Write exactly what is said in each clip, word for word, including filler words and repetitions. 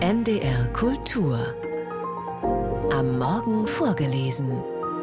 N D R Kultur. Am Morgen vorgelesen.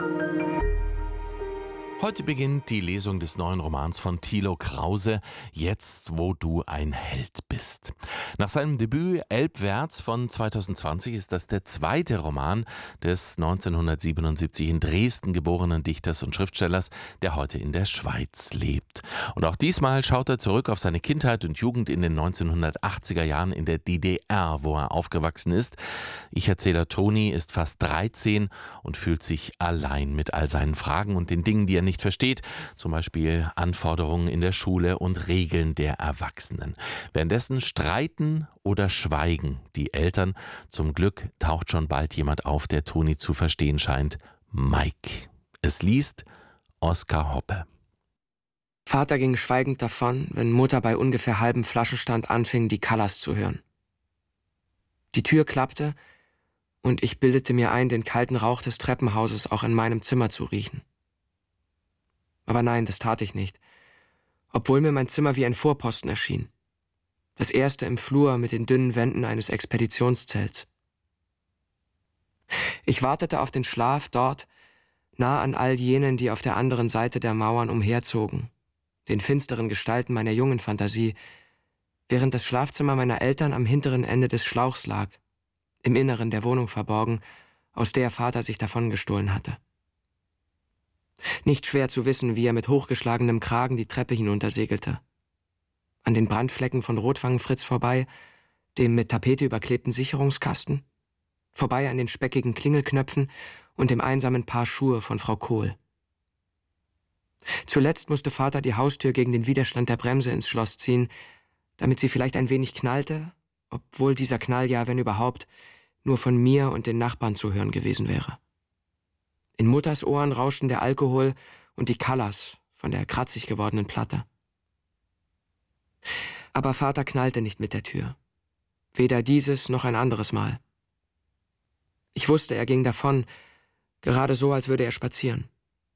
Heute beginnt die Lesung des neuen Romans von Thilo Krause, Jetzt, wo du ein Held bist. Nach seinem Debüt Elbwärts von zweitausendzwanzig ist das der zweite Roman des neunzehnhundertsiebenundsiebzig in Dresden geborenen Dichters und Schriftstellers, der heute in der Schweiz lebt. Und auch diesmal schaut er zurück auf seine Kindheit und Jugend in den neunzehnhundertachtziger Jahren in der D D R, wo er aufgewachsen ist. Ich-Erzähler Toni ist fast dreizehn und fühlt sich allein mit all seinen Fragen und den Dingen, die er nicht versteht, zum Beispiel Anforderungen in der Schule und Regeln der Erwachsenen. Währenddessen streiten oder schweigen die Eltern. Zum Glück taucht schon bald jemand auf, der Toni zu verstehen scheint: Mike. Es liest Oskar Hoppe. Vater ging schweigend davon, wenn Mutter bei ungefähr halbem Flaschenstand anfing, die Callas zu hören. Die Tür klappte und ich bildete mir ein, den kalten Rauch des Treppenhauses auch in meinem Zimmer zu riechen. Aber nein, das tat ich nicht, obwohl mir mein Zimmer wie ein Vorposten erschien. Das erste im Flur mit den dünnen Wänden eines Expeditionszelts. Ich wartete auf den Schlaf dort, nah an all jenen, die auf der anderen Seite der Mauern umherzogen, den finsteren Gestalten meiner jungen Fantasie, während das Schlafzimmer meiner Eltern am hinteren Ende des Schlauchs lag, im Inneren der Wohnung verborgen, aus der Vater sich davongestohlen hatte. Nicht schwer zu wissen, wie er mit hochgeschlagenem Kragen die Treppe hinuntersegelte. An den Brandflecken von Rotwangenfritz vorbei, dem mit Tapete überklebten Sicherungskasten, vorbei an den speckigen Klingelknöpfen und dem einsamen Paar Schuhe von Frau Kohl. Zuletzt musste Vater die Haustür gegen den Widerstand der Bremse ins Schloss ziehen, damit sie vielleicht ein wenig knallte, obwohl dieser Knall ja, wenn überhaupt, nur von mir und den Nachbarn zu hören gewesen wäre. In Mutters Ohren rauschten der Alkohol und die Callas von der kratzig gewordenen Platte. Aber Vater knallte nicht mit der Tür. Weder dieses noch ein anderes Mal. Ich wusste, er ging davon, gerade so, als würde er spazieren.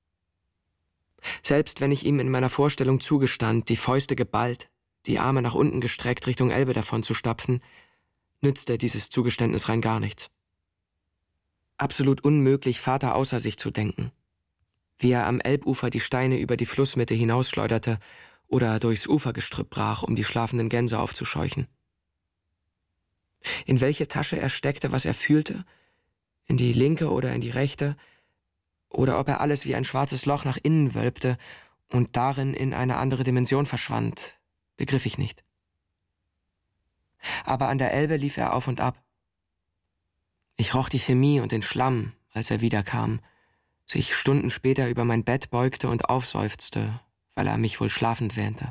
Selbst wenn ich ihm in meiner Vorstellung zugestand, die Fäuste geballt, die Arme nach unten gestreckt Richtung Elbe davon zu stapfen, nützte dieses Zugeständnis rein gar nichts. Absolut unmöglich, Vater außer sich zu denken. Wie er am Elbufer die Steine über die Flussmitte hinausschleuderte oder durchs Ufergestrüpp brach, um die schlafenden Gänse aufzuscheuchen. In welche Tasche er steckte, was er fühlte, in die linke oder in die rechte, oder ob er alles wie ein schwarzes Loch nach innen wölbte und darin in eine andere Dimension verschwand, begriff ich nicht. Aber an der Elbe lief er auf und ab. Ich roch die Chemie und den Schlamm, als er wiederkam, sich Stunden später über mein Bett beugte und aufseufzte, weil er mich wohl schlafend wähnte.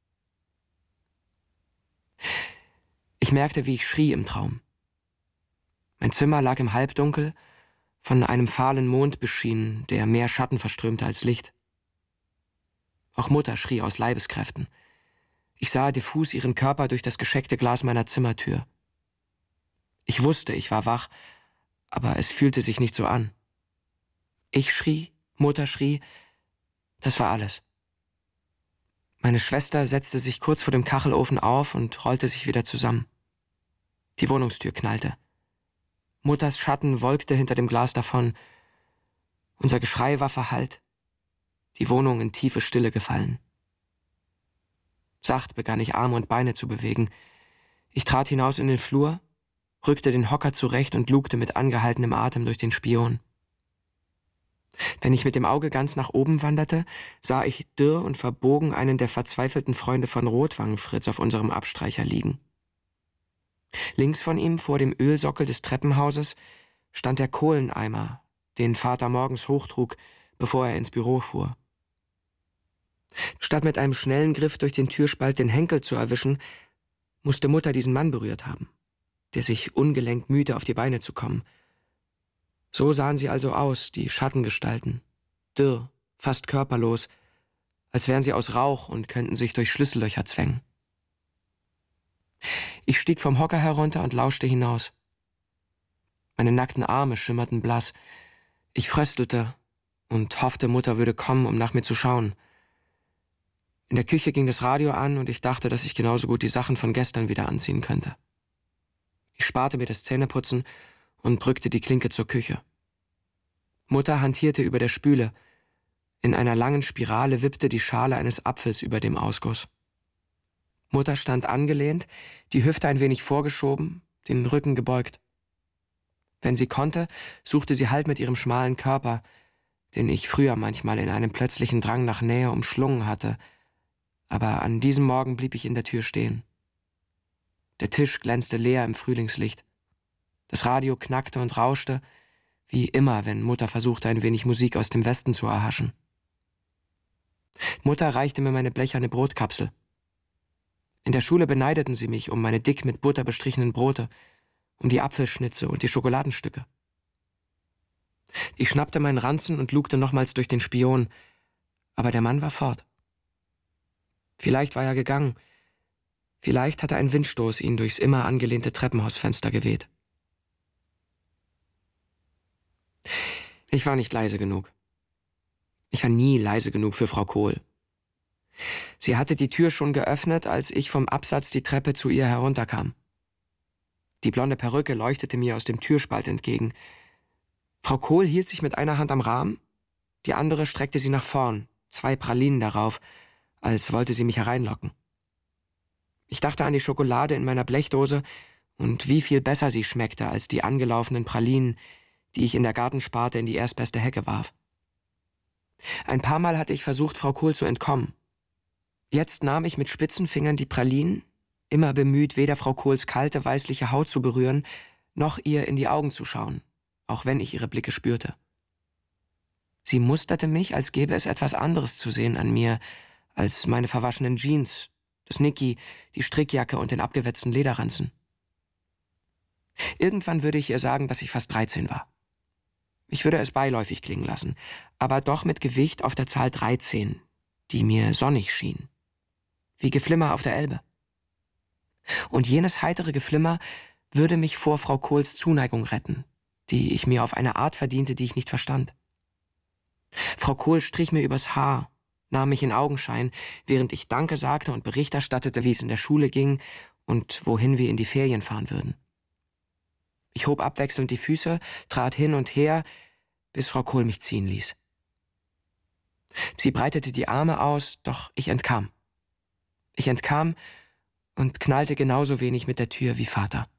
Ich merkte, wie ich schrie im Traum. Mein Zimmer lag im Halbdunkel, von einem fahlen Mond beschienen, der mehr Schatten verströmte als Licht. Auch Mutter schrie aus Leibeskräften. Ich sah diffus ihren Körper durch das gescheckte Glas meiner Zimmertür. Ich wusste, ich war wach, aber es fühlte sich nicht so an. Ich schrie, Mutter schrie, das war alles. Meine Schwester setzte sich kurz vor dem Kachelofen auf und rollte sich wieder zusammen. Die Wohnungstür knallte. Mutters Schatten wolkte hinter dem Glas davon. Unser Geschrei war verhallt. Die Wohnung in tiefe Stille gefallen. Sacht begann ich Arme und Beine zu bewegen. Ich trat hinaus in den Flur, rückte den Hocker zurecht und lugte mit angehaltenem Atem durch den Spion. Wenn ich mit dem Auge ganz nach oben wanderte, sah ich dürr und verbogen einen der verzweifelten Freunde von Rotwangenfritz auf unserem Abstreicher liegen. Links von ihm, vor dem Ölsockel des Treppenhauses, stand der Kohleneimer, den Vater morgens hochtrug, bevor er ins Büro fuhr. Statt mit einem schnellen Griff durch den Türspalt den Henkel zu erwischen, musste Mutter diesen Mann berührt haben, der sich ungelenkt mühte, auf die Beine zu kommen. So sahen sie also aus, die Schattengestalten, dürr, fast körperlos, als wären sie aus Rauch und könnten sich durch Schlüssellöcher zwängen. Ich stieg vom Hocker herunter und lauschte hinaus. Meine nackten Arme schimmerten blass. Ich fröstelte und hoffte, Mutter würde kommen, um nach mir zu schauen. In der Küche ging das Radio an und ich dachte, dass ich genauso gut die Sachen von gestern wieder anziehen könnte. Ich sparte mir das Zähneputzen und drückte die Klinke zur Küche. Mutter hantierte über der Spüle. In einer langen Spirale wippte die Schale eines Apfels über dem Ausguss. Mutter stand angelehnt, die Hüfte ein wenig vorgeschoben, den Rücken gebeugt. Wenn sie konnte, suchte sie Halt mit ihrem schmalen Körper, den ich früher manchmal in einem plötzlichen Drang nach Nähe umschlungen hatte, aber an diesem Morgen blieb ich in der Tür stehen. Der Tisch glänzte leer im Frühlingslicht. Das Radio knackte und rauschte, wie immer, wenn Mutter versuchte, ein wenig Musik aus dem Westen zu erhaschen. Mutter reichte mir meine blecherne Brotkapsel. In der Schule beneideten sie mich um meine dick mit Butter bestrichenen Brote, um die Apfelschnitze und die Schokoladenstücke. Ich schnappte meinen Ranzen und lugte nochmals durch den Spion, aber der Mann war fort. Vielleicht war er gegangen, vielleicht hatte ein Windstoß ihn durchs immer angelehnte Treppenhausfenster geweht. Ich war nicht leise genug. Ich war nie leise genug für Frau Kohl. Sie hatte die Tür schon geöffnet, als ich vom Absatz die Treppe zu ihr herunterkam. Die blonde Perücke leuchtete mir aus dem Türspalt entgegen. Frau Kohl hielt sich mit einer Hand am Rahmen, die andere streckte sie nach vorn, zwei Pralinen darauf, als wollte sie mich hereinlocken. Ich dachte an die Schokolade in meiner Blechdose und wie viel besser sie schmeckte als die angelaufenen Pralinen, die ich in der Gartensparte in die erstbeste Hecke warf. Ein paar Mal hatte ich versucht, Frau Kohl zu entkommen. Jetzt nahm ich mit spitzen Fingern die Pralinen, immer bemüht, weder Frau Kohls kalte, weißliche Haut zu berühren, noch ihr in die Augen zu schauen, auch wenn ich ihre Blicke spürte. Sie musterte mich, als gäbe es etwas anderes zu sehen an mir, als meine verwaschenen Jeans, das Niki, die Strickjacke und den abgewetzten Lederranzen. Irgendwann würde ich ihr sagen, dass ich fast dreizehn war. Ich würde es beiläufig klingen lassen, aber doch mit Gewicht auf der Zahl dreizehn, die mir sonnig schien. Wie Geflimmer auf der Elbe. Und jenes heitere Geflimmer würde mich vor Frau Kohls Zuneigung retten, die ich mir auf eine Art verdiente, die ich nicht verstand. Frau Kohl strich mir übers Haar, nahm mich in Augenschein, während ich Danke sagte und Bericht erstattete, wie es in der Schule ging und wohin wir in die Ferien fahren würden. Ich hob abwechselnd die Füße, trat hin und her, bis Frau Kohl mich ziehen ließ. Sie breitete die Arme aus, doch ich entkam. Ich entkam und knallte genauso wenig mit der Tür wie Vater.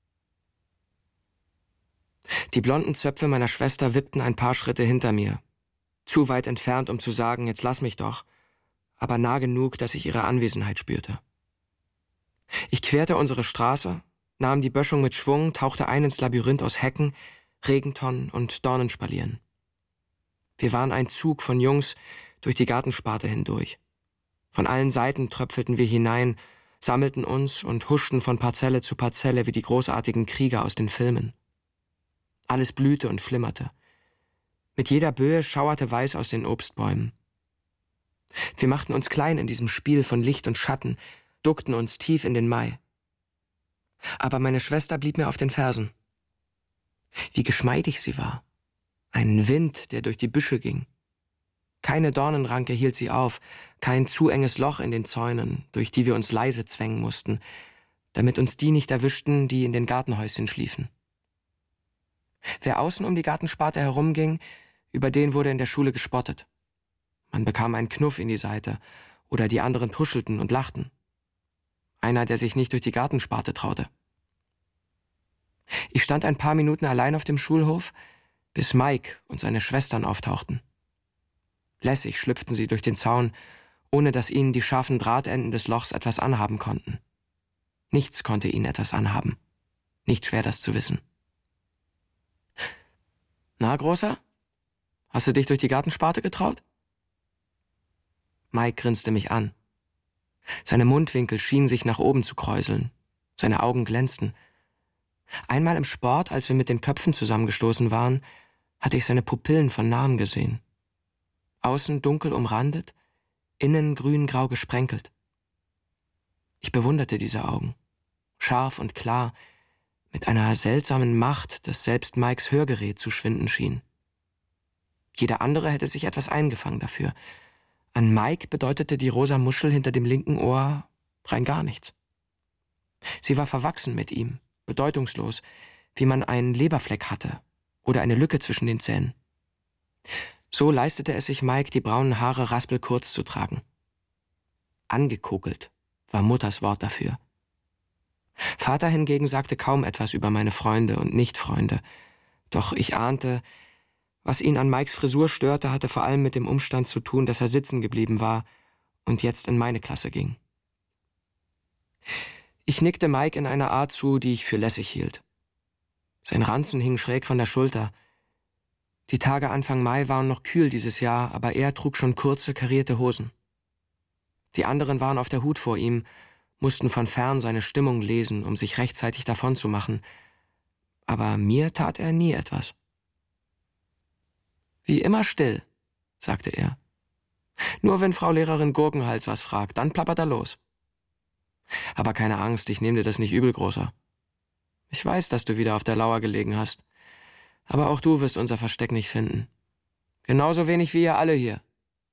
Die blonden Zöpfe meiner Schwester wippten ein paar Schritte hinter mir. Zu weit entfernt, um zu sagen, jetzt lass mich doch, aber nah genug, dass ich ihre Anwesenheit spürte. Ich querte unsere Straße, nahm die Böschung mit Schwung, tauchte ein ins Labyrinth aus Hecken, Regentonnen und Dornenspalieren. Wir waren ein Zug von Jungs durch die Gartensparte hindurch. Von allen Seiten tröpfelten wir hinein, sammelten uns und huschten von Parzelle zu Parzelle wie die großartigen Krieger aus den Filmen. Alles blühte und flimmerte. Mit jeder Böe schauerte Weiß aus den Obstbäumen. Wir machten uns klein in diesem Spiel von Licht und Schatten, duckten uns tief in den Mai. Aber meine Schwester blieb mir auf den Fersen. Wie geschmeidig sie war. Ein Wind, der durch die Büsche ging. Keine Dornenranke hielt sie auf, kein zu enges Loch in den Zäunen, durch die wir uns leise zwängen mussten, damit uns die nicht erwischten, die in den Gartenhäuschen schliefen. Wer außen um die Gartensparte herumging, über den wurde in der Schule gespottet. Man bekam einen Knuff in die Seite, oder die anderen tuschelten und lachten. Einer, der sich nicht durch die Gartensparte traute. Ich stand ein paar Minuten allein auf dem Schulhof, bis Mike und seine Schwestern auftauchten. Lässig schlüpften sie durch den Zaun, ohne dass ihnen die scharfen Drahtenden des Lochs etwas anhaben konnten. Nichts konnte ihnen etwas anhaben. Nicht schwer, das zu wissen. »Na, Großer? Hast du dich durch die Gartensparte getraut?« Mike grinste mich an. Seine Mundwinkel schienen sich nach oben zu kräuseln. Seine Augen glänzten. Einmal im Sport, als wir mit den Köpfen zusammengestoßen waren, hatte ich seine Pupillen von nahem gesehen. Außen dunkel umrandet, innen grün-grau gesprenkelt. Ich bewunderte diese Augen. Scharf und klar, mit einer seltsamen Macht, dass selbst Mikes Hörgerät zu schwinden schien. Jeder andere hätte sich etwas eingefangen dafür. An Mike bedeutete die rosa Muschel hinter dem linken Ohr rein gar nichts. Sie war verwachsen mit ihm, bedeutungslos, wie man einen Leberfleck hatte oder eine Lücke zwischen den Zähnen. So leistete es sich Mike, die braunen Haare raspelkurz zu tragen. Angekokelt war Mutters Wort dafür. Vater hingegen sagte kaum etwas über meine Freunde und Nichtfreunde, doch ich ahnte, was ihn an Mikes Frisur störte, hatte vor allem mit dem Umstand zu tun, dass er sitzen geblieben war und jetzt in meine Klasse ging. Ich nickte Mike in einer Art zu, die ich für lässig hielt. Sein Ranzen hing schräg von der Schulter. Die Tage Anfang Mai waren noch kühl dieses Jahr, aber er trug schon kurze, karierte Hosen. Die anderen waren auf der Hut vor ihm, mussten von fern seine Stimmung lesen, um sich rechtzeitig davonzumachen. Aber mir tat er nie etwas. »Wie immer still«, sagte er. »Nur wenn Frau Lehrerin Gurkenhals was fragt, dann plappert er los. Aber keine Angst, ich nehme dir das nicht übel, Großer. Ich weiß, dass du wieder auf der Lauer gelegen hast. Aber auch du wirst unser Versteck nicht finden. Genauso wenig wie ihr alle hier.«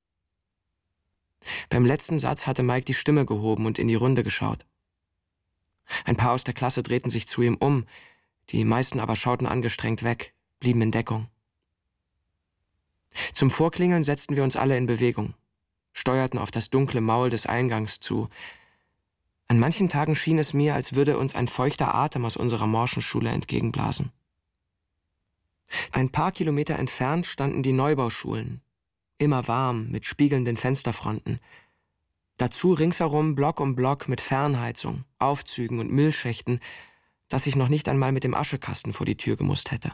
Beim letzten Satz hatte Mike die Stimme gehoben und in die Runde geschaut. Ein paar aus der Klasse drehten sich zu ihm um, die meisten aber schauten angestrengt weg, blieben in Deckung. Zum Vorklingeln setzten wir uns alle in Bewegung, steuerten auf das dunkle Maul des Eingangs zu. An manchen Tagen schien es mir, als würde uns ein feuchter Atem aus unserer morschen Schule entgegenblasen. Ein paar Kilometer entfernt standen die Neubauschulen, immer warm, mit spiegelnden Fensterfronten. Dazu ringsherum Block um Block mit Fernheizung, Aufzügen und Müllschächten, dass ich noch nicht einmal mit dem Aschekasten vor die Tür gemusst hätte.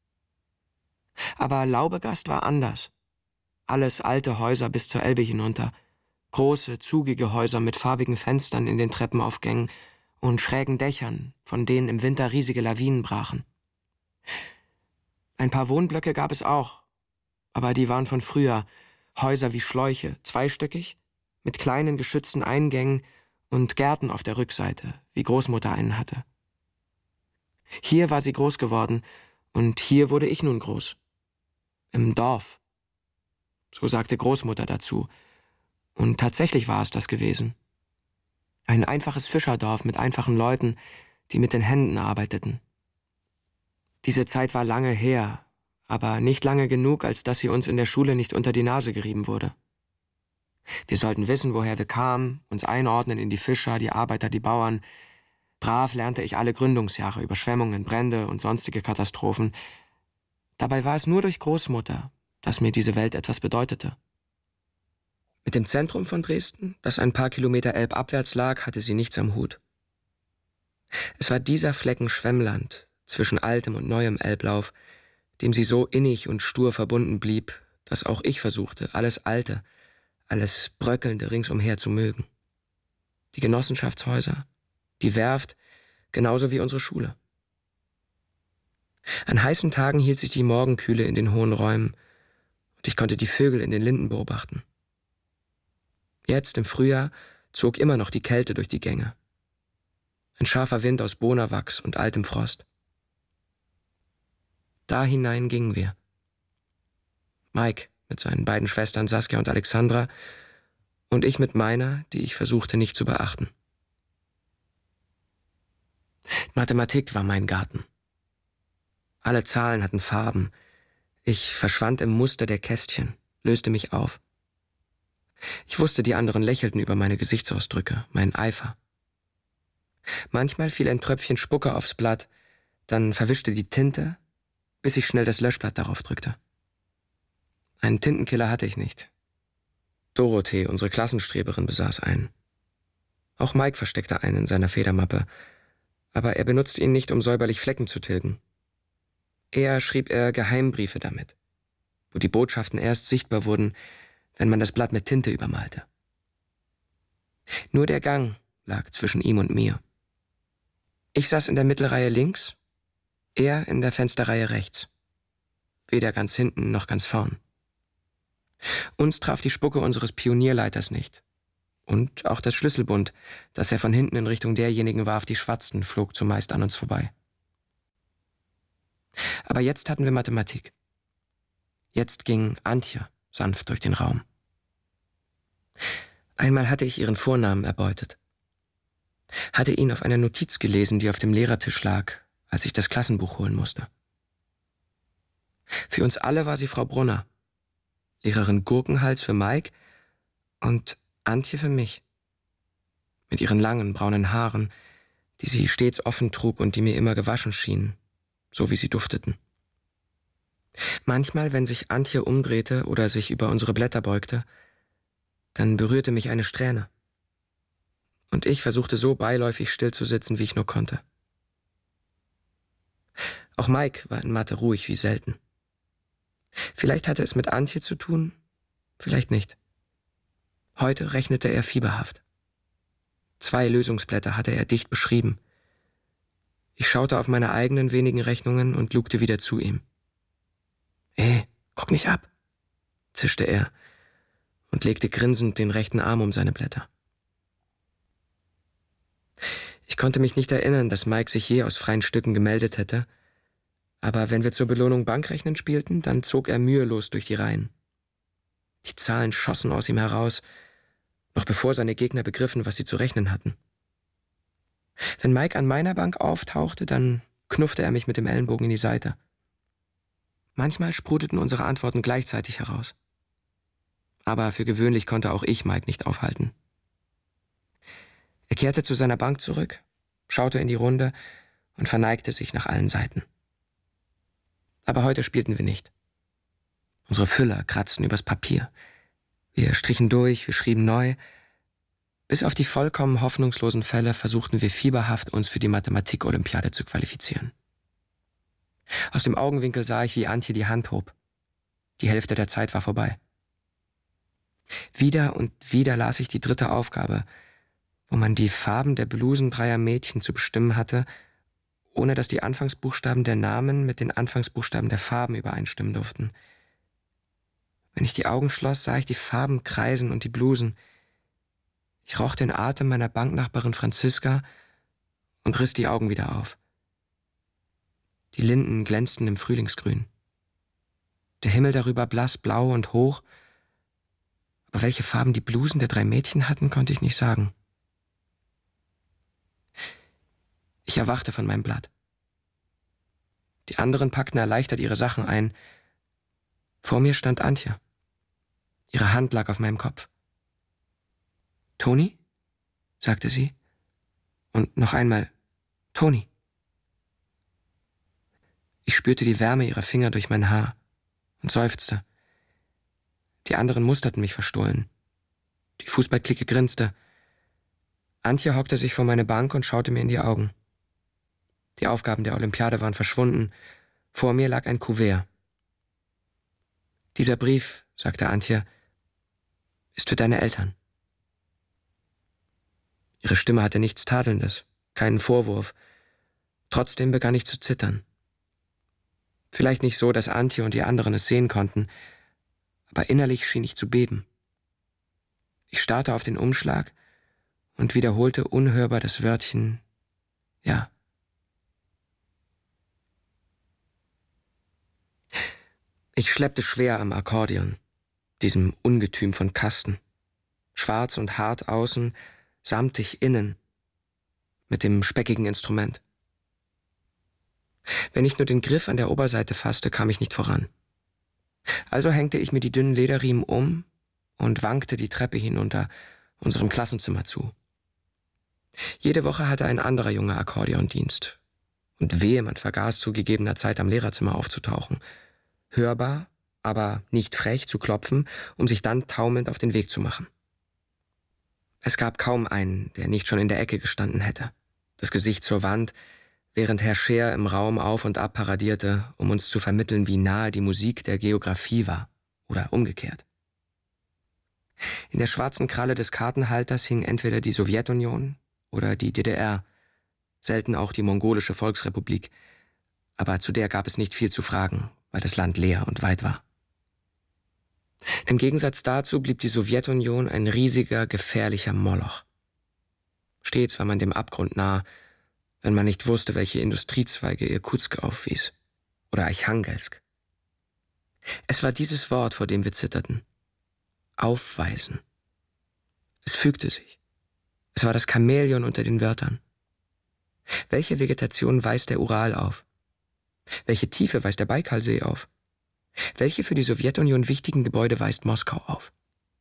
Aber Laubegast war anders. Alles alte Häuser bis zur Elbe hinunter, große, zugige Häuser mit farbigen Fenstern in den Treppenaufgängen und schrägen Dächern, von denen im Winter riesige Lawinen brachen. Ein paar Wohnblöcke gab es auch, aber die waren von früher, Häuser wie Schläuche, zweistöckig, mit kleinen geschützten Eingängen und Gärten auf der Rückseite, wie Großmutter einen hatte. Hier war sie groß geworden und hier wurde ich nun groß. Im Dorf. So sagte Großmutter dazu. Und tatsächlich war es das gewesen. Ein einfaches Fischerdorf mit einfachen Leuten, die mit den Händen arbeiteten. Diese Zeit war lange her, aber nicht lange genug, als dass sie uns in der Schule nicht unter die Nase gerieben wurde. Wir sollten wissen, woher wir kamen, uns einordnen in die Fischer, die Arbeiter, die Bauern. Brav lernte ich alle Gründungsjahre, Überschwemmungen, Brände und sonstige Katastrophen. Dabei war es nur durch Großmutter, dass mir diese Welt etwas bedeutete. Mit dem Zentrum von Dresden, das ein paar Kilometer elbabwärts lag, hatte sie nichts am Hut. Es war dieser Flecken Schwemmland zwischen altem und neuem Elblauf, dem sie so innig und stur verbunden blieb, dass auch ich versuchte, alles Alte, alles Bröckelnde ringsumher zu mögen. Die Genossenschaftshäuser, die Werft, genauso wie unsere Schule. An heißen Tagen hielt sich die Morgenkühle in den hohen Räumen und ich konnte die Vögel in den Linden beobachten. Jetzt im Frühjahr zog immer noch die Kälte durch die Gänge. Ein scharfer Wind aus Bonawachs und altem Frost. Da hinein gingen wir. Mike mit seinen beiden Schwestern Saskia und Alexandra und ich mit meiner, die ich versuchte nicht zu beachten. Mathematik war mein Garten. Alle Zahlen hatten Farben. Ich verschwand im Muster der Kästchen, löste mich auf. Ich wusste, die anderen lächelten über meine Gesichtsausdrücke, meinen Eifer. Manchmal fiel ein Tröpfchen Spucke aufs Blatt, dann verwischte die Tinte, bis ich schnell das Löschblatt darauf drückte. Einen Tintenkiller hatte ich nicht. Dorothee, unsere Klassenstreberin, besaß einen. Auch Mike versteckte einen in seiner Federmappe, aber er benutzte ihn nicht, um säuberlich Flecken zu tilgen. Eher schrieb er Geheimbriefe damit, wo die Botschaften erst sichtbar wurden, wenn man das Blatt mit Tinte übermalte. Nur der Gang lag zwischen ihm und mir. Ich saß in der Mittelreihe links, er in der Fensterreihe rechts. Weder ganz hinten noch ganz vorn. Uns traf die Spucke unseres Pionierleiters nicht. Und auch das Schlüsselbund, das er von hinten in Richtung derjenigen warf, die schwatzten, flog zumeist an uns vorbei. Aber jetzt hatten wir Mathematik. Jetzt ging Antje sanft durch den Raum. Einmal hatte ich ihren Vornamen erbeutet. hatte ihn auf einer Notiz gelesen, die auf dem Lehrertisch lag, als ich das Klassenbuch holen musste. Für uns alle war sie Frau Brunner, Lehrerin Gurkenhals für Mike und Antje für mich. Mit ihren langen, braunen Haaren, die sie stets offen trug und die mir immer gewaschen schienen, so wie sie dufteten. Manchmal, wenn sich Antje umdrehte oder sich über unsere Blätter beugte, dann berührte mich eine Strähne. Und ich versuchte so beiläufig still zu sitzen, wie ich nur konnte. Auch Mike war in Mathe ruhig wie selten. Vielleicht hatte es mit Antje zu tun, vielleicht nicht. Heute rechnete er fieberhaft. Zwei Lösungsblätter hatte er dicht beschrieben. Ich schaute auf meine eigenen wenigen Rechnungen und lugte wieder zu ihm. »Ey, guck nicht ab«, zischte er und legte grinsend den rechten Arm um seine Blätter. Ich konnte mich nicht erinnern, dass Mike sich je aus freien Stücken gemeldet hätte, aber wenn wir zur Belohnung Bankrechnen spielten, dann zog er mühelos durch die Reihen. Die Zahlen schossen aus ihm heraus, noch bevor seine Gegner begriffen, was sie zu rechnen hatten. Wenn Mike an meiner Bank auftauchte, dann knuffte er mich mit dem Ellenbogen in die Seite. Manchmal sprudelten unsere Antworten gleichzeitig heraus. Aber für gewöhnlich konnte auch ich Mike nicht aufhalten. Er kehrte zu seiner Bank zurück, schaute in die Runde und verneigte sich nach allen Seiten. Aber heute spielten wir nicht. Unsere Füller kratzten übers Papier. Wir strichen durch, wir schrieben neu. Bis auf die vollkommen hoffnungslosen Fälle versuchten wir fieberhaft, uns für die Mathematik-Olympiade zu qualifizieren. Aus dem Augenwinkel sah ich, wie Antje die Hand hob. Die Hälfte der Zeit war vorbei. Wieder und wieder las ich die dritte Aufgabe, wo man die Farben der Blusen dreier Mädchen zu bestimmen hatte, ohne dass die Anfangsbuchstaben der Namen mit den Anfangsbuchstaben der Farben übereinstimmen durften. Wenn ich die Augen schloss, sah ich die Farben kreisen und die Blusen. Ich roch den Atem meiner Banknachbarin Franziska und riss die Augen wieder auf. Die Linden glänzten im Frühlingsgrün. Der Himmel darüber blassblau und hoch, aber welche Farben die Blusen der drei Mädchen hatten, konnte ich nicht sagen. Ich erwachte von meinem Blatt. Die anderen packten erleichtert ihre Sachen ein. Vor mir stand Antje. Ihre Hand lag auf meinem Kopf. »Toni?« sagte sie. Und noch einmal, »Toni?« Ich spürte die Wärme ihrer Finger durch mein Haar und seufzte. Die anderen musterten mich verstohlen. Die Fußballklicke grinste. Antje hockte sich vor meine Bank und schaute mir in die Augen. Die Aufgaben der Olympiade waren verschwunden. Vor mir lag ein Kuvert. »Dieser Brief«, sagte Antje, »ist für deine Eltern.« Ihre Stimme hatte nichts Tadelndes, keinen Vorwurf. Trotzdem begann ich zu zittern. Vielleicht nicht so, dass Antje und die anderen es sehen konnten, aber innerlich schien ich zu beben. Ich starrte auf den Umschlag und wiederholte unhörbar das Wörtchen »Ja«. Ich schleppte schwer am Akkordeon, diesem Ungetüm von Kasten, schwarz und hart außen, samtig innen, mit dem speckigen Instrument. Wenn ich nur den Griff an der Oberseite fasste, kam ich nicht voran. Also hängte ich mir die dünnen Lederriemen um und wankte die Treppe hinunter, unserem Klassenzimmer zu. Jede Woche hatte ein anderer Junge Akkordeondienst. Und wehe, man vergaß zu gegebener Zeit am Lehrerzimmer aufzutauchen. Hörbar, aber nicht frech zu klopfen, um sich dann taumelnd auf den Weg zu machen. Es gab kaum einen, der nicht schon in der Ecke gestanden hätte, das Gesicht zur Wand, während Herr Scheer im Raum auf und ab paradierte, um uns zu vermitteln, wie nahe die Musik der Geographie war, oder umgekehrt. In der schwarzen Kralle des Kartenhalters hing entweder die Sowjetunion oder die D D R, selten auch die Mongolische Volksrepublik, aber zu der gab es nicht viel zu fragen, weil das Land leer und weit war. Im Gegensatz dazu blieb die Sowjetunion ein riesiger, gefährlicher Moloch. Stets war man dem Abgrund nah, wenn man nicht wusste, welche Industriezweige Irkutsk aufwies oder Archangelsk. Es war dieses Wort, vor dem wir zitterten. Aufweisen. Es fügte sich. Es war das Chamäleon unter den Wörtern. Welche Vegetation weist der Ural auf? Welche Tiefe weist der Baikalsee auf? Welche für die Sowjetunion wichtigen Gebäude weist Moskau auf?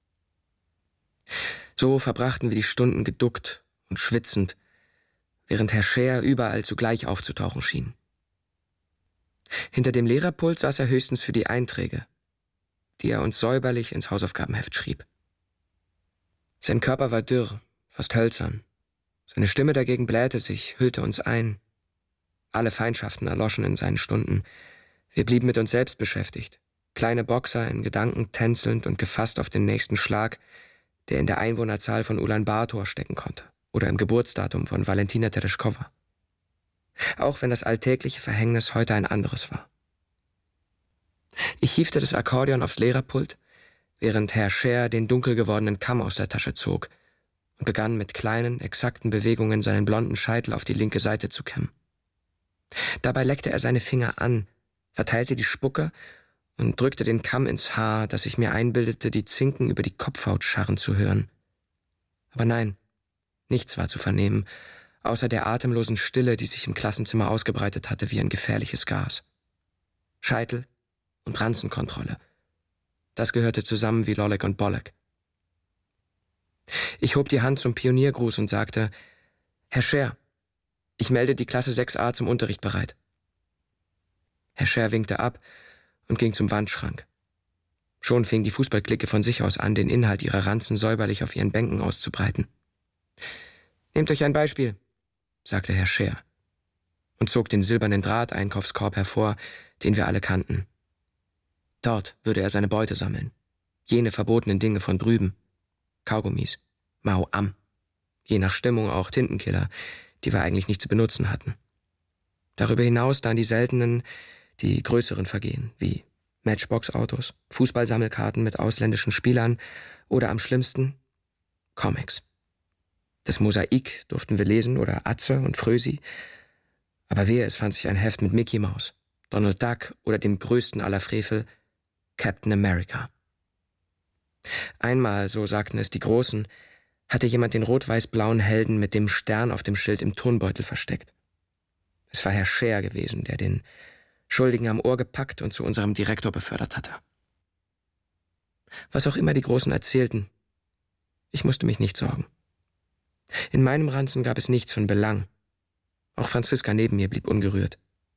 So verbrachten wir die Stunden geduckt und schwitzend, während Herr Scher überall zugleich aufzutauchen schien. Hinter dem Lehrerpult saß er höchstens für die Einträge, die er uns säuberlich ins Hausaufgabenheft schrieb. Sein Körper war dürr, fast hölzern. Seine Stimme dagegen blähte sich, hüllte uns ein. Alle Feindschaften erloschen in seinen Stunden. Wir blieben mit uns selbst beschäftigt. Kleine Boxer in Gedanken tänzelnd und gefasst auf den nächsten Schlag, der in der Einwohnerzahl von Ulaanbaatar stecken konnte oder im Geburtsdatum von Valentina Tereshkova. Auch wenn das alltägliche Verhängnis heute ein anderes war. Ich hiefte das Akkordeon aufs Lehrerpult, während Herr Scher den dunkel gewordenen Kamm aus der Tasche zog und begann mit kleinen, exakten Bewegungen seinen blonden Scheitel auf die linke Seite zu kämmen. Dabei leckte er seine Finger an, verteilte die Spucke und drückte den Kamm ins Haar, dass ich mir einbildete, die Zinken über die Kopfhaut scharren zu hören. Aber nein, nichts war zu vernehmen, außer der atemlosen Stille, die sich im Klassenzimmer ausgebreitet hatte wie ein gefährliches Gas. Scheitel und Ranzenkontrolle. Das gehörte zusammen wie Lollek und Bollek. Ich hob die Hand zum Pioniergruß und sagte, »Herr Scher, ich melde die Klasse sechs a zum Unterricht bereit.« Herr Scher winkte ab und ging zum Wandschrank. Schon fing die Fußballklicke von sich aus an, den Inhalt ihrer Ranzen säuberlich auf ihren Bänken auszubreiten. »Nehmt euch ein Beispiel«, sagte Herr Scher und zog den silbernen Drahteinkaufskorb hervor, den wir alle kannten. Dort würde er seine Beute sammeln. Jene verbotenen Dinge von drüben. Kaugummis, Mao-Am, je nach Stimmung auch Tintenkiller, die wir eigentlich nicht zu benutzen hatten. Darüber hinaus dann die seltenen, die größeren Vergehen, wie Matchbox-Autos, Fußballsammelkarten mit ausländischen Spielern oder am schlimmsten Comics. Das Mosaik durften wir lesen oder Atze und Frösi, aber wehe, es fand sich ein Heft mit Mickey Mouse, Donald Duck oder dem größten aller Frevel, Captain America. Einmal, so sagten es die Großen, hatte jemand den rot-weiß-blauen Helden mit dem Stern auf dem Schild im Turnbeutel versteckt. Es war Herr Scher gewesen, der den Schuldigen am Ohr gepackt und zu unserem Direktor befördert hatte. Was auch immer die Großen erzählten, ich musste mich nicht sorgen. In meinem Ranzen gab es nichts von Belang. Auch Franziska neben mir blieb ungerührt.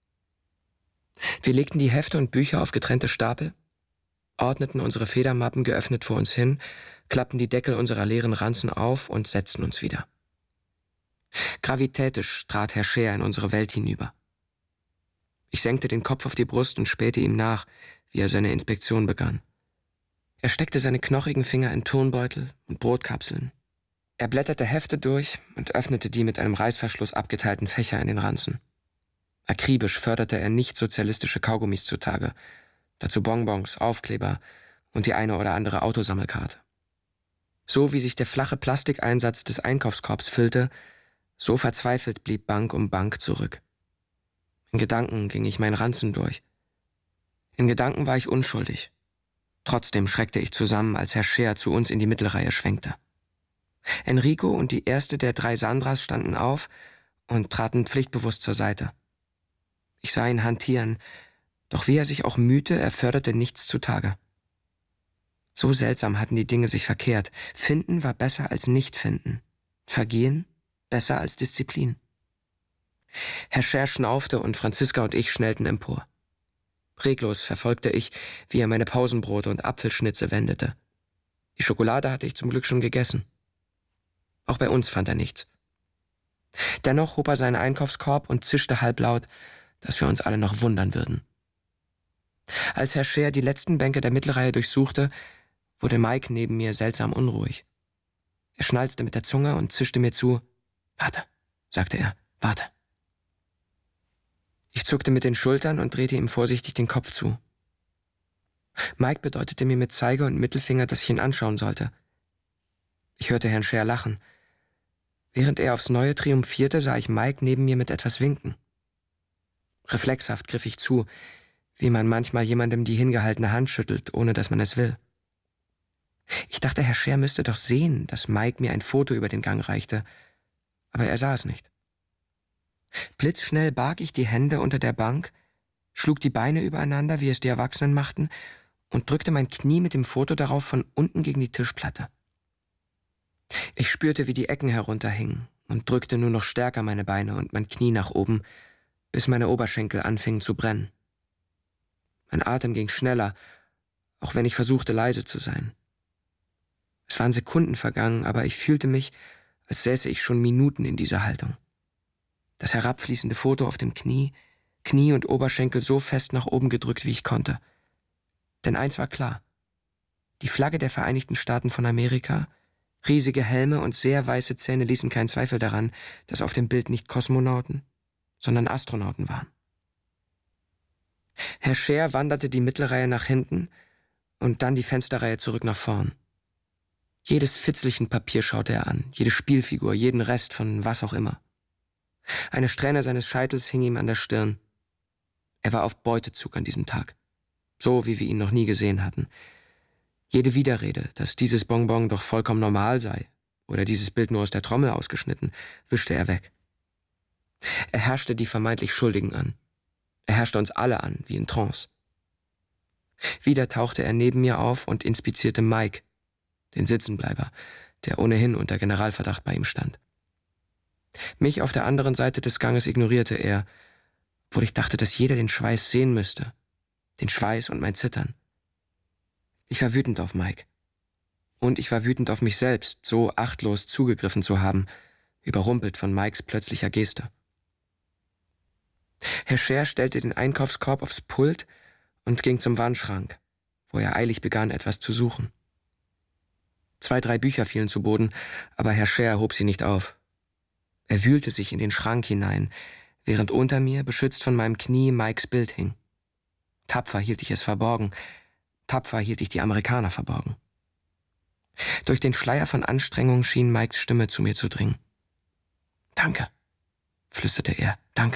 Wir legten die Hefte und Bücher auf getrennte Stapel, ordneten unsere Federmappen geöffnet vor uns hin, klappten die Deckel unserer leeren Ranzen auf und setzten uns wieder. Gravitätisch trat Herr Scher in unsere Welt hinüber. Ich senkte den Kopf auf die Brust und spähte ihm nach, wie er seine Inspektion begann. Er steckte seine knochigen Finger in Turnbeutel und Brotkapseln. Er blätterte Hefte durch und öffnete die mit einem Reißverschluss abgeteilten Fächer in den Ranzen. Akribisch förderte er nicht sozialistische Kaugummis zutage, dazu Bonbons, Aufkleber und die eine oder andere Autosammelkarte. So wie sich der flache Plastikeinsatz des Einkaufskorbs füllte, so verzweifelt blieb Bank um Bank zurück. In Gedanken ging ich meinen Ranzen durch. In Gedanken war ich unschuldig. Trotzdem schreckte ich zusammen, als Herr Scher zu uns in die Mittelreihe schwenkte. Enrico und die erste der drei Sandras standen auf und traten pflichtbewusst zur Seite. Ich sah ihn hantieren, doch wie er sich auch mühte, er förderte nichts zutage. So seltsam hatten die Dinge sich verkehrt. Finden war besser als nicht finden. Vergehen besser als Disziplin. Herr Scher schnaufte und Franziska und ich schnellten empor. Reglos verfolgte ich, wie er meine Pausenbrote und Apfelschnitze wendete. Die Schokolade hatte ich zum Glück schon gegessen. Auch bei uns fand er nichts. Dennoch hob er seinen Einkaufskorb und zischte halblaut, dass wir uns alle noch wundern würden. Als Herr Scher die letzten Bänke der Mittelreihe durchsuchte, wurde Mike neben mir seltsam unruhig. Er schnalzte mit der Zunge und zischte mir zu. »Warte«, sagte er, »warte.« Ich zuckte mit den Schultern und drehte ihm vorsichtig den Kopf zu. Mike bedeutete mir mit Zeige und Mittelfinger, dass ich ihn anschauen sollte. Ich hörte Herrn Scher lachen. Während er aufs Neue triumphierte, sah ich Mike neben mir mit etwas winken. Reflexhaft griff ich zu, wie man manchmal jemandem die hingehaltene Hand schüttelt, ohne dass man es will. Ich dachte, Herr Scher müsste doch sehen, dass Mike mir ein Foto über den Gang reichte, aber er sah es nicht. Blitzschnell barg ich die Hände unter der Bank, schlug die Beine übereinander, wie es die Erwachsenen machten, und drückte mein Knie mit dem Foto darauf von unten gegen die Tischplatte. Ich spürte, wie die Ecken herunterhingen und drückte nur noch stärker meine Beine und mein Knie nach oben, bis meine Oberschenkel anfingen zu brennen. Mein Atem ging schneller, auch wenn ich versuchte, leise zu sein. Es waren Sekunden vergangen, aber ich fühlte mich, als säße ich schon Minuten in dieser Haltung. Das herabfließende Foto auf dem Knie, Knie und Oberschenkel so fest nach oben gedrückt, wie ich konnte. Denn eins war klar: Die Flagge der Vereinigten Staaten von Amerika, riesige Helme und sehr weiße Zähne ließen keinen Zweifel daran, dass auf dem Bild nicht Kosmonauten, sondern Astronauten waren. Herr Scher wanderte die Mittelreihe nach hinten und dann die Fensterreihe zurück nach vorn. Jedes Fitzelchen-Papier schaute er an, jede Spielfigur, jeden Rest von was auch immer. Eine Strähne seines Scheitels hing ihm an der Stirn. Er war auf Beutezug an diesem Tag, so wie wir ihn noch nie gesehen hatten. Jede Widerrede, dass dieses Bonbon doch vollkommen normal sei oder dieses Bild nur aus der Trommel ausgeschnitten, wischte er weg. Er herrschte die vermeintlich Schuldigen an. Er herrschte uns alle an, wie in Trance. Wieder tauchte er neben mir auf und inspizierte Mike, den Sitzenbleiber, der ohnehin unter Generalverdacht bei ihm stand. Mich auf der anderen Seite des Ganges ignorierte er, obwohl ich dachte, dass jeder den Schweiß sehen müsste. Den Schweiß und mein Zittern. Ich war wütend auf Mike. Und ich war wütend auf mich selbst, so achtlos zugegriffen zu haben, überrumpelt von Mikes plötzlicher Geste. Herr Scher stellte den Einkaufskorb aufs Pult und ging zum Wandschrank, wo er eilig begann, etwas zu suchen. Zwei, drei Bücher fielen zu Boden, aber Herr Scher hob sie nicht auf. Er wühlte sich in den Schrank hinein, während unter mir, beschützt von meinem Knie, Mikes Bild hing. Tapfer hielt ich es verborgen, tapfer hielt ich die Amerikaner verborgen. Durch den Schleier von Anstrengung schien Mikes Stimme zu mir zu dringen. »Danke«, flüsterte er, »danke.«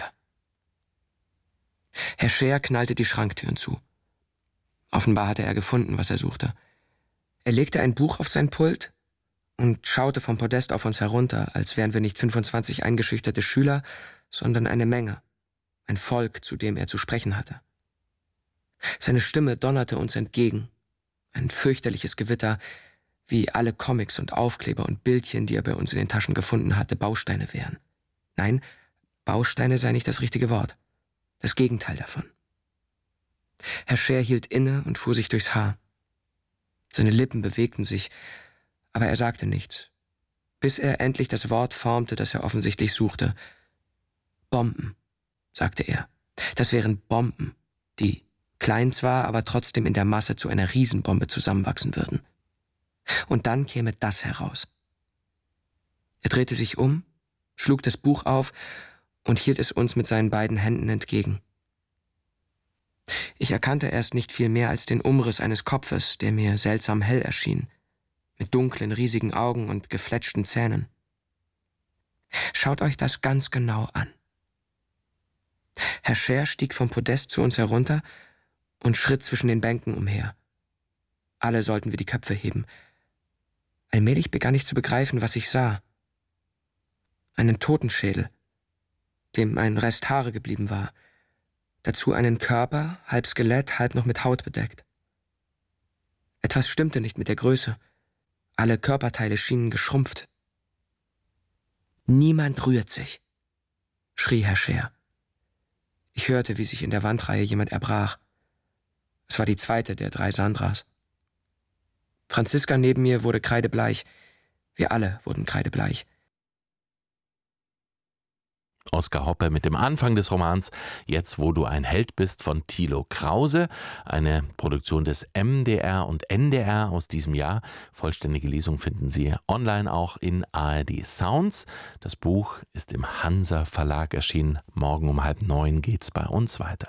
Herr Scher knallte die Schranktüren zu. Offenbar hatte er gefunden, was er suchte. Er legte ein Buch auf sein Pult und schaute vom Podest auf uns herunter, als wären wir nicht fünfundzwanzig eingeschüchterte Schüler, sondern eine Menge, ein Volk, zu dem er zu sprechen hatte. Seine Stimme donnerte uns entgegen, ein fürchterliches Gewitter, wie alle Comics und Aufkleber und Bildchen, die er bei uns in den Taschen gefunden hatte, Bausteine wären. Nein, Bausteine sei nicht das richtige Wort, das Gegenteil davon. Herr Scher hielt inne und fuhr sich durchs Haar. Seine Lippen bewegten sich, aber er sagte nichts, bis er endlich das Wort formte, das er offensichtlich suchte. »Bomben«, sagte er. »Das wären Bomben, die klein zwar, aber trotzdem in der Masse zu einer Riesenbombe zusammenwachsen würden. Und dann käme das heraus.« Er drehte sich um, schlug das Buch auf und hielt es uns mit seinen beiden Händen entgegen. Ich erkannte erst nicht viel mehr als den Umriss eines Kopfes, der mir seltsam hell erschien, mit dunklen, riesigen Augen und gefletschten Zähnen. Schaut euch das ganz genau an. Herr Scher stieg vom Podest zu uns herunter und schritt zwischen den Bänken umher. Alle sollten wir die Köpfe heben. Allmählich begann ich zu begreifen, was ich sah. Einen Totenschädel, dem ein Rest Haare geblieben war. Dazu einen Körper, halb Skelett, halb noch mit Haut bedeckt. Etwas stimmte nicht mit der Größe. Alle Körperteile schienen geschrumpft. »Niemand rührt sich«, schrie Herr Scher. Ich hörte, wie sich in der Wandreihe jemand erbrach. Es war die zweite der drei Sandras. Franziska neben mir wurde kreidebleich. Wir alle wurden kreidebleich. Oskar Hoppe mit dem Anfang des Romans »Jetzt, wo du ein Held bist« von Thilo Krause, eine Produktion des M D R und N D R aus diesem Jahr. Vollständige Lesung finden Sie online auch in A R D Sounds. Das Buch ist im Hansa Verlag erschienen. Morgen um halb neun geht's bei uns weiter.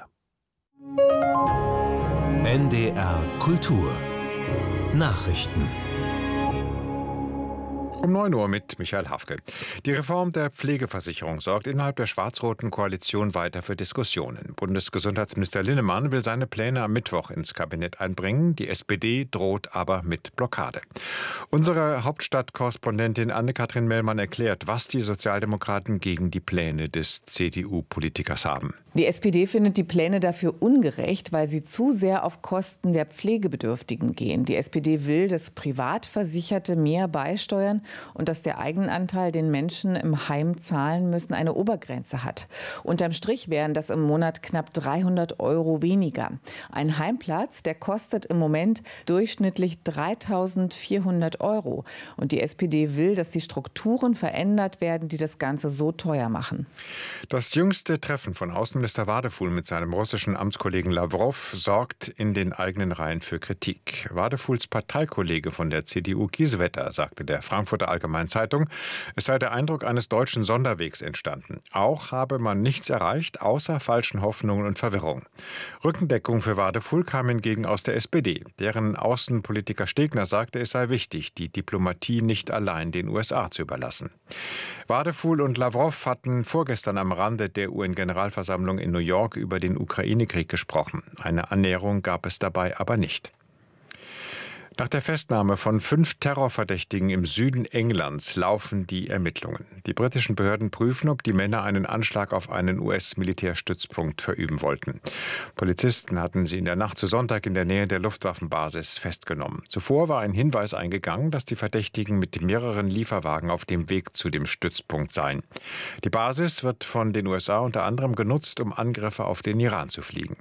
N D R Kultur Nachrichten. Um neun Uhr mit Michael Hafke. Die Reform der Pflegeversicherung sorgt innerhalb der schwarz-roten Koalition weiter für Diskussionen. Bundesgesundheitsminister Linnemann will seine Pläne am Mittwoch ins Kabinett einbringen. Die S P D droht aber mit Blockade. Unsere Hauptstadtkorrespondentin Anne-Kathrin Mellmann erklärt, was die Sozialdemokraten gegen die Pläne des C D U-Politikers haben. Die S P D findet die Pläne dafür ungerecht, weil sie zu sehr auf Kosten der Pflegebedürftigen gehen. Die S P D will, dass Privatversicherte mehr beisteuern und dass der Eigenanteil, den Menschen im Heim zahlen müssen, eine Obergrenze hat. Unterm Strich wären das im Monat knapp dreihundert Euro weniger. Ein Heimplatz, der kostet im Moment durchschnittlich dreitausendvierhundert Euro. Und die S P D will, dass die Strukturen verändert werden, die das Ganze so teuer machen. Das jüngste Treffen von Außenminister Wadefuhl mit seinem russischen Amtskollegen Lawrow sorgt in den eigenen Reihen für Kritik. Wadefuhls Parteikollege von der C D U, Kiesewetter, sagte der Frankfurter Allgemeinen Zeitung, es sei der Eindruck eines deutschen Sonderwegs entstanden. Auch habe man nichts erreicht, außer falschen Hoffnungen und Verwirrung. Rückendeckung für Wadefuhl kam hingegen aus der S P D. Deren Außenpolitiker Stegner sagte, es sei wichtig, die Diplomatie nicht allein den U S A zu überlassen. Wadefuhl und Lawrow hatten vorgestern am Rande der U N-Generalversammlung in New York über den Ukraine-Krieg gesprochen. Eine Annäherung gab es dabei aber nicht. Nach der Festnahme von fünf Terrorverdächtigen im Süden Englands laufen die Ermittlungen. Die britischen Behörden prüfen, ob die Männer einen Anschlag auf einen U S-Militärstützpunkt verüben wollten. Polizisten hatten sie in der Nacht zu Sonntag in der Nähe der Luftwaffenbasis festgenommen. Zuvor war ein Hinweis eingegangen, dass die Verdächtigen mit mehreren Lieferwagen auf dem Weg zu dem Stützpunkt seien. Die Basis wird von den U S A unter anderem genutzt, um Angriffe auf den Iran zu fliegen.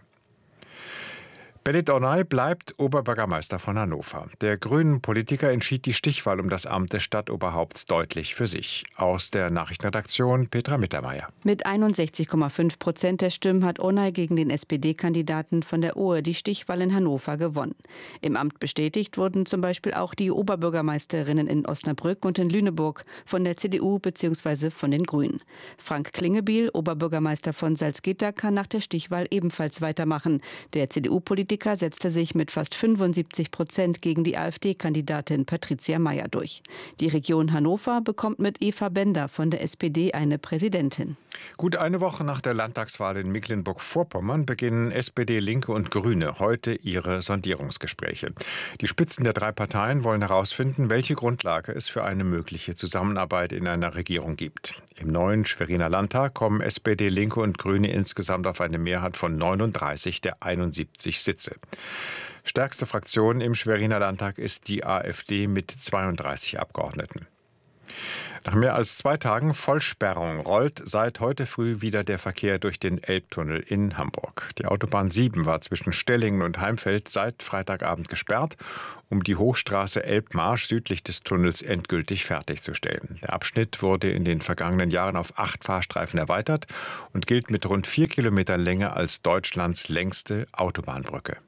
Belit Onay bleibt Oberbürgermeister von Hannover. Der grünen Politiker entschied die Stichwahl um das Amt des Stadtoberhaupts deutlich für sich. Aus der Nachrichtenredaktion Petra Mittermeier. Mit einundsechzig Komma fünf Prozent der Stimmen hat Onay gegen den S P D-Kandidaten von der Ohe die Stichwahl in Hannover gewonnen. Im Amt bestätigt wurden zum Beispiel auch die Oberbürgermeisterinnen in Osnabrück und in Lüneburg von der C D U bzw. von den Grünen. Frank Klingebiel, Oberbürgermeister von Salzgitter, kann nach der Stichwahl ebenfalls weitermachen. Der C D U-Politiker setzte sich mit fast fünfundsiebzig Prozent gegen die AfD-Kandidatin Patricia Mayer durch. Die Region Hannover bekommt mit Eva Bender von der S P D eine Präsidentin. Gut eine Woche nach der Landtagswahl in Mecklenburg-Vorpommern beginnen S P D, Linke und Grüne heute ihre Sondierungsgespräche. Die Spitzen der drei Parteien wollen herausfinden, welche Grundlage es für eine mögliche Zusammenarbeit in einer Regierung gibt. Im neuen Schweriner Landtag kommen S P D, Linke und Grüne insgesamt auf eine Mehrheit von neununddreißig der einundsiebzig Sitze. Stärkste Fraktion im Schweriner Landtag ist die AfD mit zweiunddreißig Abgeordneten. Nach mehr als zwei Tagen Vollsperrung rollt seit heute früh wieder der Verkehr durch den Elbtunnel in Hamburg. Die Autobahn sieben war zwischen Stellingen und Heimfeld seit Freitagabend gesperrt, um die Hochstraße Elbmarsch südlich des Tunnels endgültig fertigzustellen. Der Abschnitt wurde in den vergangenen Jahren auf acht Fahrstreifen erweitert und gilt mit rund vier Kilometern Länge als Deutschlands längste Autobahnbrücke.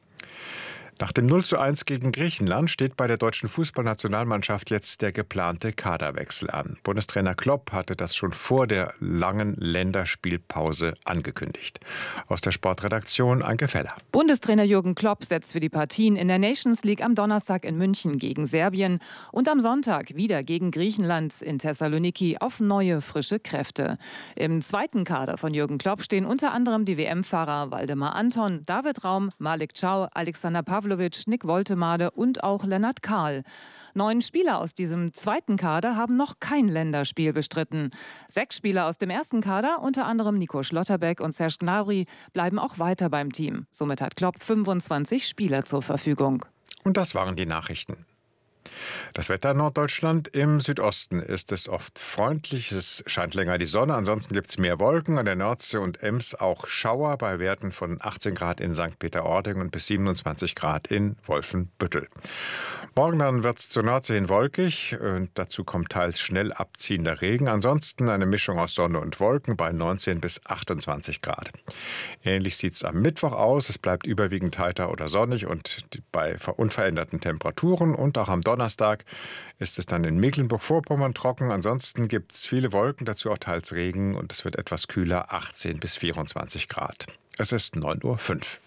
Nach dem null zu eins gegen Griechenland steht bei der deutschen Fußballnationalmannschaft jetzt der geplante Kaderwechsel an. Bundestrainer Klopp hatte das schon vor der langen Länderspielpause angekündigt. Aus der Sportredaktion Anke Feller. Bundestrainer Jürgen Klopp setzt für die Partien in der Nations League am Donnerstag in München gegen Serbien und am Sonntag wieder gegen Griechenland in Thessaloniki auf neue, frische Kräfte. Im zweiten Kader von Jürgen Klopp stehen unter anderem die W M-Fahrer Waldemar Anton, David Raum, Malik Chow, Alexander Pavlovic, Nick Woltemade und auch Lennart Kahl. Neun Spieler aus diesem zweiten Kader haben noch kein Länderspiel bestritten. Sechs Spieler aus dem ersten Kader, unter anderem Nico Schlotterbeck und Serge Gnabry, bleiben auch weiter beim Team. Somit hat Klopp fünfundzwanzig Spieler zur Verfügung. Und das waren die Nachrichten. Das Wetter in Norddeutschland: Im Südosten ist es oft freundlich, es scheint länger die Sonne, ansonsten gibt es mehr Wolken, an der Nordsee und Ems auch Schauer bei Werten von achtzehn Grad in Sankt Peter-Ording und bis siebenundzwanzig Grad in Wolfenbüttel. Morgen dann wird es zur Nordsee hin wolkig und dazu kommt teils schnell abziehender Regen, ansonsten eine Mischung aus Sonne und Wolken bei neunzehn bis achtundzwanzig Grad. Ähnlich sieht es am Mittwoch aus, es bleibt überwiegend heiter oder sonnig und bei unveränderten Temperaturen, und auch am Donnerstag ist es dann in Mecklenburg-Vorpommern trocken. Ansonsten gibt es viele Wolken, dazu auch teils Regen, und es wird etwas kühler, achtzehn bis vierundzwanzig Grad. Es ist neun Uhr fünf.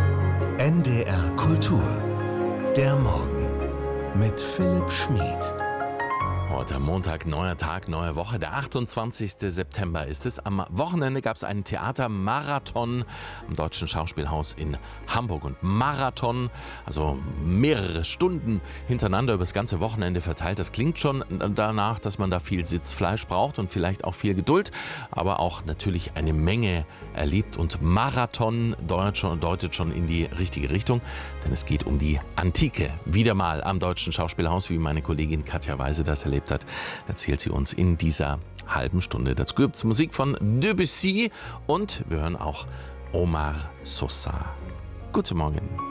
N D R Kultur. Der Morgen mit Philipp Schmid. Heute am Montag, neuer Tag, neue Woche. Der achtundzwanzigste September ist es. Am Wochenende gab es einen Theatermarathon am Deutschen Schauspielhaus in Hamburg. Und Marathon, also mehrere Stunden hintereinander über das ganze Wochenende verteilt. Das klingt schon danach, dass man da viel Sitzfleisch braucht und vielleicht auch viel Geduld, aber auch natürlich eine Menge erlebt. Und Marathon deutet schon in die richtige Richtung, denn es geht um die Antike. Wieder mal am Deutschen Schauspielhaus, wie meine Kollegin Katja Weise das erlebt hat, erzählt sie uns in dieser halben Stunde. Dazu gibt es Musik von Debussy und wir hören auch Omar Sosa. Guten Morgen.